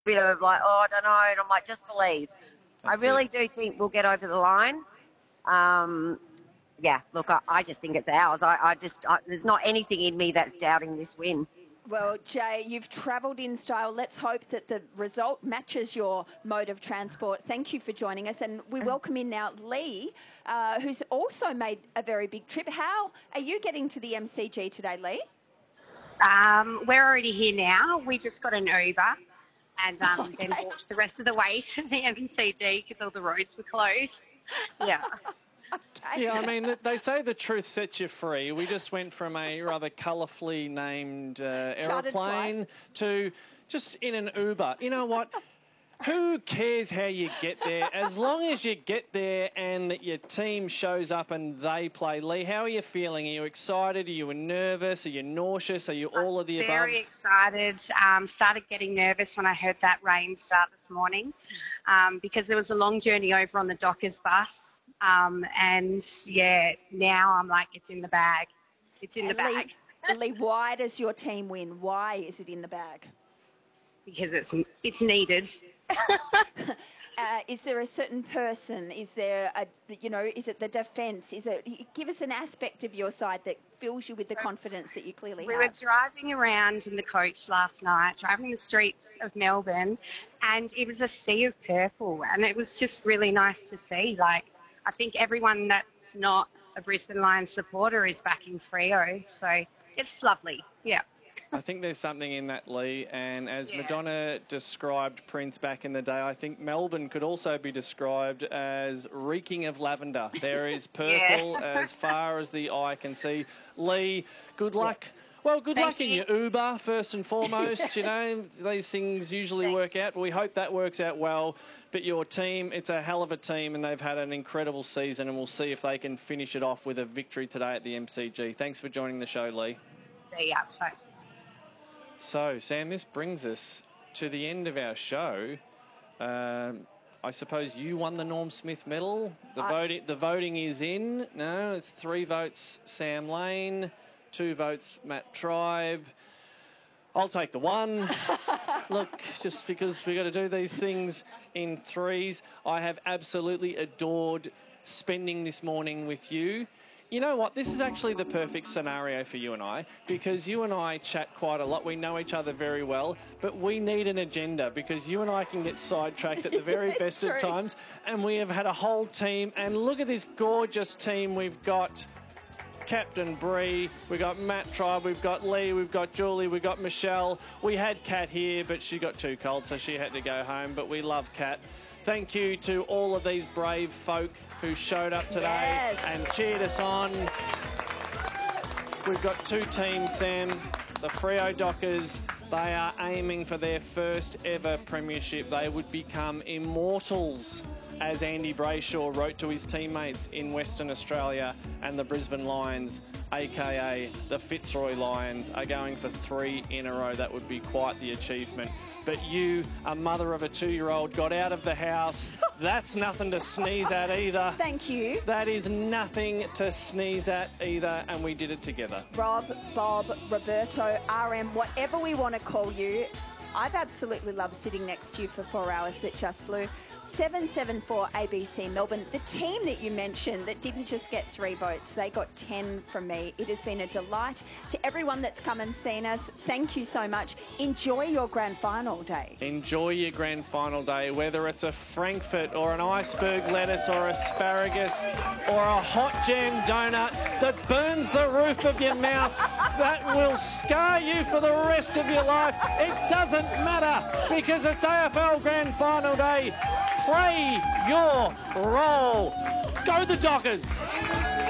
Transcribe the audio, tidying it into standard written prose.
bit of like, oh, I don't know. And I'm like, just believe. I That's really it. do think we'll get over the line. Yeah, look, I just think it's ours. There's not anything in me that's doubting this win. Well, Jay, you've travelled in style. Let's hope that the result matches your mode of transport. Thank you for joining us. And we welcome in now Lee, who's also made a very big trip. How are you getting to the MCG today, Lee? We're already here now. We just got an Uber and Okay. then walked the rest of the way to the MCG because all the roads were closed. Yeah. Okay. Yeah, I mean, they say the truth sets you free. We just went from a rather colourfully named aeroplane to just in an Uber. You know what? Who cares how you get there? As long as you get there and that your team shows up and they play. Lee, how are you feeling? Are you excited? Are you nervous? Are you nauseous? Are you all of the above? Very excited. Started getting nervous when I heard that rain start this morning because there was a long journey over on the Dockers bus. And, yeah, now I'm like, it's in the bag. It's in the bag. Lee, why does your team win? Why is it in the bag? Because it's needed. Is there a certain person? Is there is it the defence? Give us an aspect of your side that fills you with the confidence that you clearly We have. were driving around in the coach last night, driving the streets of Melbourne, and it was a sea of purple, and it was just really nice to see. Like, I think everyone that's not a Brisbane Lions supporter is backing Freo, so it's lovely. Yeah. I think there's something in that, Lee, and as Yeah. Madonna described Prince back in the day, I think Melbourne could also be described as reeking of lavender. There is purple as far as the eye can see. Lee, good luck. Well, good luck in your Uber, first and foremost. You know, these things usually work out, but we hope that works out well. But your team, it's a hell of a team, and they've had an incredible season, and we'll see if they can finish it off with a victory today at the MCG. Thanks for joining the show, Lee. See ya. Bye. So, Sam, this brings us to the end of our show. I suppose you won the Norm Smith medal. The voting is in. No, it's 3 votes Sam Lane, 2 votes Matt Tribe. I'll take the 1. Look, just because we've got to do these things in threes. I have absolutely adored spending this morning with you. You know what? This is actually the perfect scenario for you and I, because you and I chat quite a lot. We know each other very well, but we need an agenda because you and I can get sidetracked at the very best of times. And we have had a whole team. And look at this gorgeous team we've got. Captain Bree, we've got Matt Tribe, we've got Lee, we've got Julie, we've got Michelle. We had Kat here, but she got too cold, so she had to go home. But we love Kat. Thank you to all of these brave folk who showed up today and cheered us on. We've got 2 teams, Sam. The Freo Dockers, they are aiming for their first ever premiership. They would become immortals, as Andy Brayshaw wrote to his teammates in Western Australia. And the Brisbane Lions, a.k.a. the Fitzroy Lions, are going for 3 in a row. That would be quite the achievement. But you, a mother of a 2-year-old, got out of the house. That's nothing to sneeze at either. Thank you. That is nothing to sneeze at either, and we did it together. Rob, Bob, Roberto, RM, whatever we want to call you, I've absolutely loved sitting next to you for 4 hours that just flew. 774 ABC Melbourne, the team that you mentioned that didn't just get 3 votes, they got 10 from me. It has been a delight. To everyone that's come and seen us, thank you so much. Enjoy your grand final day. Enjoy your grand final day, whether it's a Frankfurt or an iceberg lettuce or asparagus or a hot jam donut that burns the roof of your mouth, that will scar you for the rest of your life. It doesn't matter because it's AFL grand final day. Play your role. Go the Dockers.